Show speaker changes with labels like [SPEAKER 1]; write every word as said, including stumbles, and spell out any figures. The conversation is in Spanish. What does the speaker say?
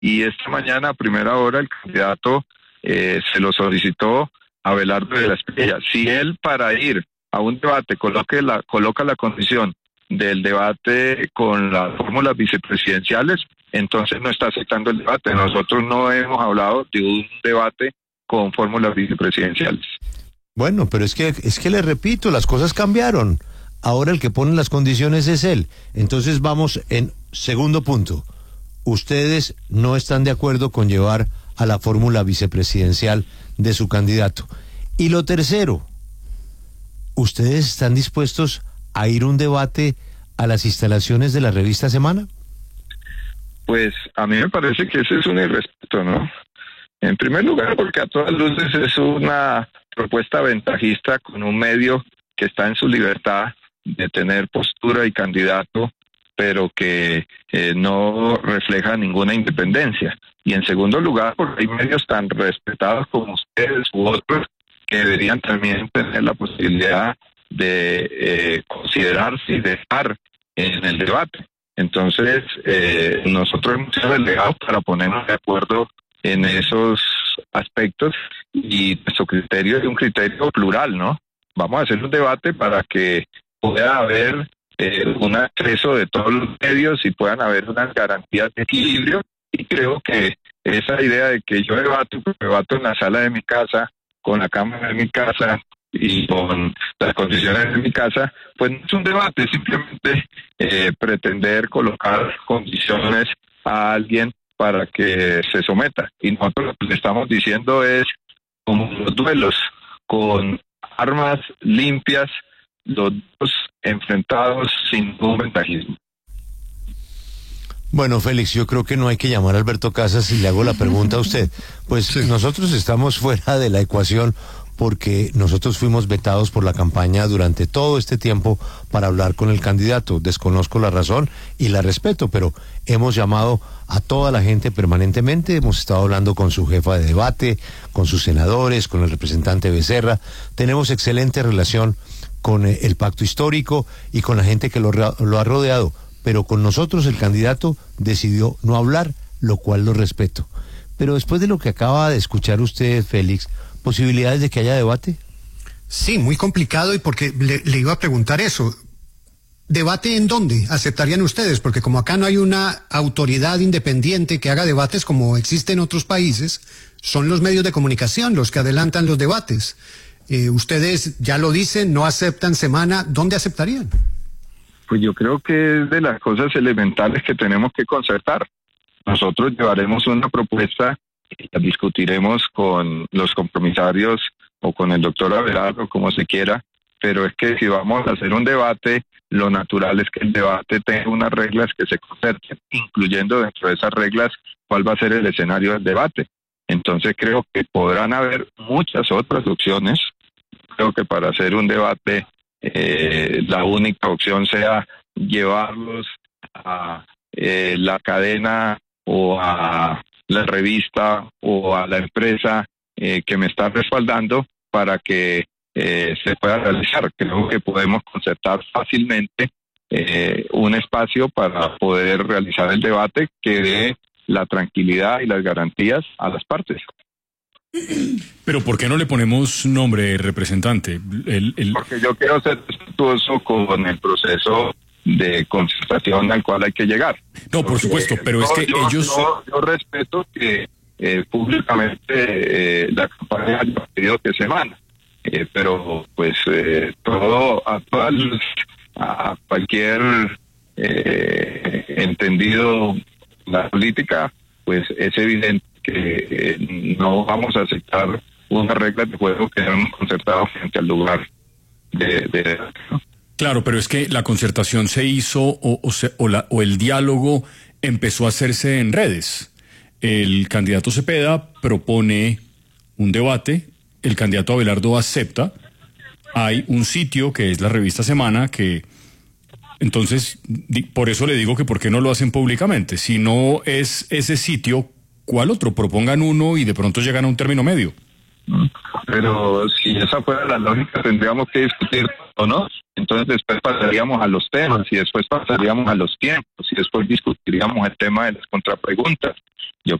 [SPEAKER 1] y esta mañana a primera hora el candidato eh, se lo solicitó a Abelardo de la Espriella. Si él para ir a un debate coloque la, coloca la condición del debate con las fórmulas vicepresidenciales, entonces no está aceptando el debate. Nosotros no hemos hablado de un debate con fórmulas vicepresidenciales.
[SPEAKER 2] Bueno, pero es que, es que le repito, las cosas cambiaron. Ahora el que pone las condiciones es él. Entonces vamos en segundo punto. Ustedes no están de acuerdo con llevar a la fórmula vicepresidencial de su candidato. Y lo tercero, ¿ustedes están dispuestos a ir a un debate a las instalaciones de la revista Semana?
[SPEAKER 1] Pues a mí me parece que ese es un irrespeto, ¿no? En primer lugar, porque a todas luces es una propuesta ventajista con un medio que está en su libertad de tener postura y candidato, pero que eh, no refleja ninguna independencia. Y en segundo lugar, porque hay medios tan respetados como ustedes u otros que deberían también tener la posibilidad de eh, considerarse y de estar en el debate. Entonces, eh, nosotros hemos sido delegados para ponernos de acuerdo en esos aspectos, y nuestro criterio es un criterio plural, ¿no? Vamos a hacer un debate para que pueda haber eh, un acceso de todos los medios y puedan haber unas garantías de equilibrio, y creo que esa idea de que yo debato, pues debato en la sala de mi casa, con la cámara de mi casa y con las condiciones de mi casa, pues no es un debate, es simplemente eh, pretender colocar condiciones a alguien para que se someta. Y nosotros lo que le estamos diciendo es, como los duelos, con armas limpias, los dos enfrentados sin ningún ventajismo.
[SPEAKER 2] Bueno, Félix, yo creo que no hay que llamar a Alberto Casas y le hago la pregunta a usted. Pues sí, nosotros estamos fuera de la ecuación porque nosotros fuimos vetados por la campaña durante todo este tiempo para hablar con el candidato. Desconozco la razón y la respeto, pero hemos llamado a toda la gente permanentemente, hemos estado hablando con su jefa de debate, con sus senadores, con el representante Becerra, tenemos excelente relación con el pacto histórico y con la gente que lo, lo ha rodeado, pero con nosotros el candidato decidió no hablar, lo cual lo respeto. Pero después de lo que acaba de escuchar usted, Félix, ¿posibilidades de que haya debate?
[SPEAKER 3] Sí, muy complicado, y porque le, le iba a preguntar eso. ¿Debate en dónde aceptarían ustedes? Porque como acá no hay una autoridad independiente que haga debates como existe en otros países, son los medios de comunicación los que adelantan los debates. Eh, ustedes ya lo dicen, no aceptan Semana, ¿dónde aceptarían?
[SPEAKER 1] Pues yo creo que es de las cosas elementales que tenemos que concertar. Nosotros llevaremos una propuesta y la discutiremos con los compromisarios o con el doctor Abelardo, como se quiera, pero es que si vamos a hacer un debate, lo natural es que el debate tenga unas reglas que se concerten, incluyendo dentro de esas reglas cuál va a ser el escenario del debate. Entonces creo que podrán haber muchas otras opciones. Creo que para hacer un debate eh, la única opción sea llevarlos a eh, la cadena o a la revista o a la empresa eh, que me está respaldando para que eh, se pueda realizar. Creo que podemos concertar fácilmente eh, un espacio para poder realizar el debate que dé la tranquilidad y las garantías a las partes.
[SPEAKER 4] Pero ¿por qué no le ponemos nombre, representante? El, el...
[SPEAKER 1] Porque yo quiero ser respetuoso con el proceso de concertación al cual hay que llegar.
[SPEAKER 4] No, por supuesto, pero
[SPEAKER 1] yo,
[SPEAKER 4] es que
[SPEAKER 1] yo,
[SPEAKER 4] ellos...
[SPEAKER 1] Yo, yo respeto que eh, públicamente eh, la campaña haya pedido que Semana, eh, pero pues eh, todo a, todas, a cualquier eh, entendido la política, pues es evidente que eh, no vamos a aceptar unas reglas de juego que hemos concertado frente al lugar de... de ¿no?
[SPEAKER 4] Claro, pero es que la concertación se hizo o, o, se, o, la, o el diálogo empezó a hacerse en redes. El candidato Cepeda propone un debate, el candidato Abelardo acepta, hay un sitio que es la revista Semana que... Entonces, di, por eso le digo que por qué no lo hacen públicamente. Si no es ese sitio, ¿cuál otro? Propongan uno y de pronto llegan a un término medio.
[SPEAKER 1] Pero si esa fuera la lógica, tendríamos que discutir, ¿o no? Entonces después pasaríamos a los temas y después pasaríamos a los tiempos y después discutiríamos el tema de las contrapreguntas. Yo